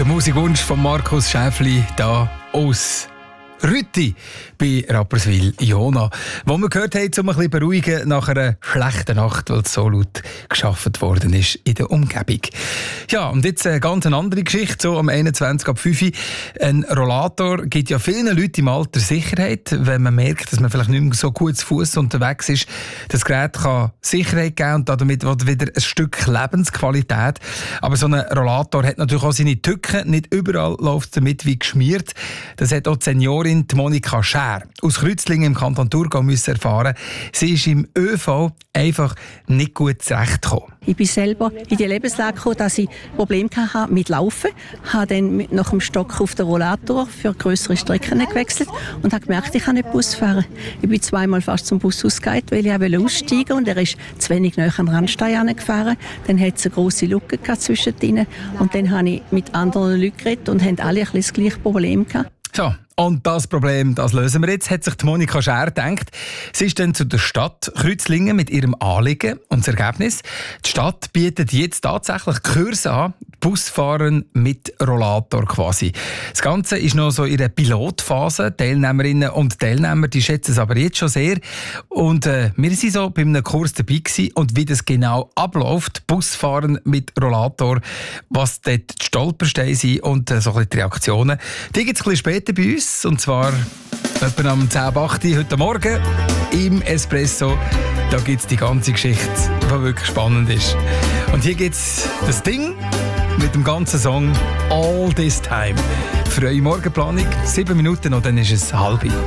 Musikwunsch von Markus Schäfli da aus Rütti bei Rapperswil-Jona, wo wir gehört haben, um ein bisschen beruhigen nach einer schlechten Nacht, weil es so laut geschaffen worden ist in der Umgebung. Ja, und jetzt eine ganz andere Geschichte, so am 21 ab 5 Uhr. Ein Rollator gibt ja vielen Leuten im Alter Sicherheit, wenn man merkt, dass man vielleicht nicht mehr so gut zu Fuß unterwegs ist. Das Gerät kann Sicherheit geben und damit wieder ein Stück Lebensqualität. Aber so ein Rollator hat natürlich auch seine Tücken. Nicht überall läuft es damit wie geschmiert. Das hat auch die Seniorin die Monika Schär aus Kreuzlingen im Kanton Thurgau müssen erfahren. Sie ist im ÖV einfach nicht gut zurechtgekommen. Ich bin selber in die Lebenslage gekommen, dass ich Probleme hatte mit Laufen. Ich habe dann nach dem Stock auf den Rollator für grössere Strecken gewechselt und habe gemerkt, ich kann nicht Bus fahren. Ich bin zweimal fast zum Bus ausgegangen, weil ich aussteigen wollte und er ist zu wenig nahe an den Randstein gefahren. Dann hat es eine grosse Lücke zwischen ihnen und dann habe ich mit anderen Leuten geredet und haben alle ein bisschen das gleiche Problem gehabt. So, und das Problem, das lösen wir jetzt, hat sich die Monika Schär gedacht. Sie ist dann zu der Stadt Kreuzlingen mit ihrem Anliegen. Und das Ergebnis? Die Stadt bietet jetzt tatsächlich Kurse an, Busfahren mit Rollator quasi. Das Ganze ist noch so in der Pilotphase. Teilnehmerinnen und Teilnehmer, die schätzen es aber jetzt schon sehr. Und wir waren so bei einem Kurs dabei gewesen. Und wie das genau abläuft, Busfahren mit Rollator, was dort die Stolpersteine sind und so ein bisschen die Reaktionen, die gibt es ein bisschen später bei uns. Und zwar etwa am 10:08 heute Morgen im Espresso. Da gibt es die ganze Geschichte, die wirklich spannend ist. Und hier gibt es das Ding mit dem ganzen Song «All This Time». Für eure Morgenplanung 7 Minuten und dann ist es 6:30.